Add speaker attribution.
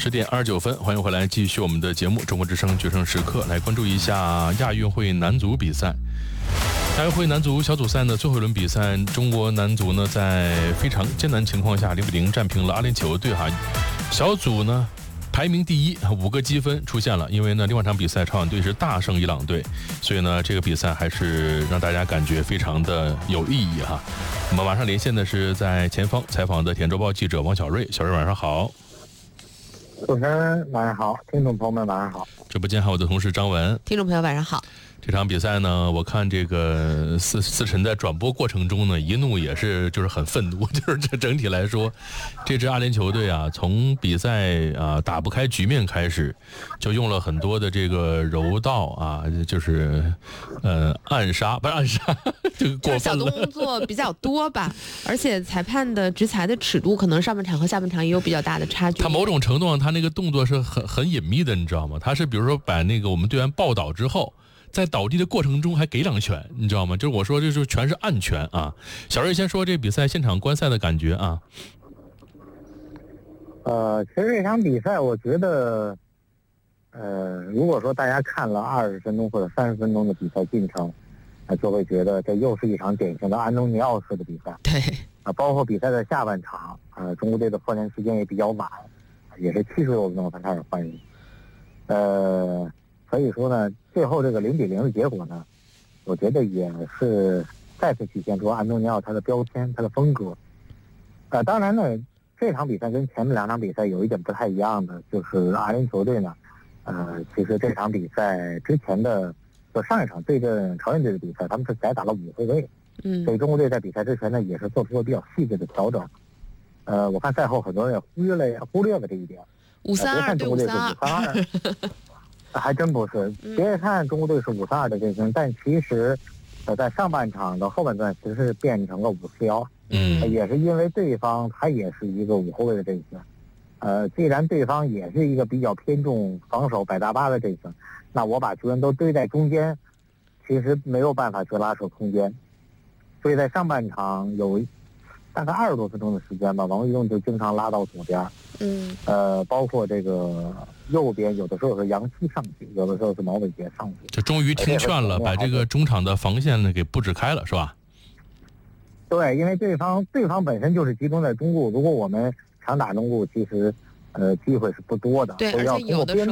Speaker 1: 10:29，欢迎回来，继续我们的节目《中国之声决胜时刻》，来关注一下亚运会男足比赛。亚运会男足小组赛呢，最后一轮比赛，中国男足呢在非常艰难情况下0-0战平了阿联酋队哈。小组呢排名第一，5个积分出现了。因为呢，另外一场比赛朝鲜队是大胜伊朗队，所以呢，这个比赛还是让大家感觉非常的有意义哈。我们马上连线的是在前方采访的《体验周报》记者王小瑞，小瑞晚上好。
Speaker 2: 主持人晚上好，听众朋友们晚上好。
Speaker 1: 直播间还有我的同事张文，
Speaker 3: 听众朋友晚上好。
Speaker 1: 这场比赛呢，我看这个思晨在转播过程中呢，一怒也是就是很愤怒，就是这整体来说，这支阿联酋队啊，从比赛打不开局面开始，就用了很多的这个柔道啊，就是暗杀，不是暗杀，这个过分了，
Speaker 3: 小动作比较多吧，而且裁判的执裁的尺度可能上半场和下半场也有比较大的差距。
Speaker 1: 他某种程度上，他那个动作是很隐秘的，你知道吗？他是比如说把那个我们队员抱倒之后，在倒地的过程中还给2拳，你知道吗？就是我说这是全是暗拳啊。小瑞先说这比赛现场观赛的感觉啊。
Speaker 2: 其实这场比赛我觉得，如果说大家看了20分钟或者30分钟的比赛进程，就会觉得这又是一场典型的安东尼奥式的比赛。
Speaker 3: 对。
Speaker 2: 包括比赛的下半场，中国队的换人时间也比较晚，也是70多分钟才开始换人。所以说呢，最后这个0-0的结果呢，我觉得也是再次体现出安东尼奥他的标签、他的风格。当然呢，这场比赛跟前面2场比赛有一点不太一样的，就是阿联酋队呢，其实这场比赛之前的就上一场对阵朝鲜队的比赛，他们是改打了5后卫，所以中国队在比赛之前呢，也是做出了比较细致的调整。我看赛后很多人也忽略了这一点。
Speaker 3: 5-3-2对
Speaker 2: 5-3-2。还真不是，别看中国队是5-3-2的阵型，但其实，在上半场的后半段其实是变成了5-4-1，也是因为对方他也是一个5后卫的阵型，既然对方也是一个比较偏重防守摆大巴的阵型，那我把球员都堆在中间，其实没有办法去拉扯空间，所以在上半场有大概20多分钟的时间吧，王玉栋就经常拉到左边，包括这个右边有的时候是杨希上去，有的时候是毛伟杰上去，
Speaker 1: 这终于听劝了，把这个中场的防线呢给布置开了，是吧？
Speaker 2: 对，因为对方本身就是集中在中路，如果我们常打中路，其实机会是不多的，
Speaker 3: 对，而且有的时